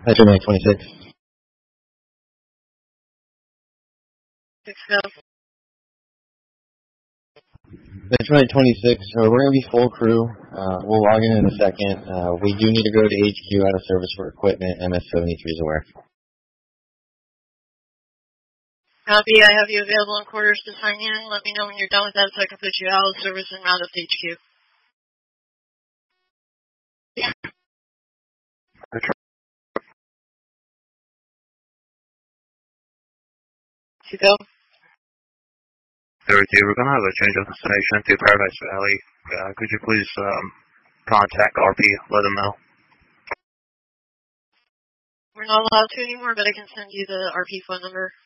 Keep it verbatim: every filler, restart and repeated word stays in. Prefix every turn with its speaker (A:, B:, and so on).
A: Metro nine twenty-six.
B: Six go.
A: Metro nine twenty-six, so we're going to be full crew. Uh, we'll log in in a second. Uh, we do need to go to H Q out of service for equipment. M S seventy-three is aware.
B: Copy, I have you available in quarters to sign in. Let me know when you're done with that so I can put you out of service and round up to H Q. To go.
C: thirty-two, we're going to have a change of destination to Paradise Valley. Uh, could you please um, contact R P, let them know?
B: We're not allowed to anymore, but I can send you the R P phone number.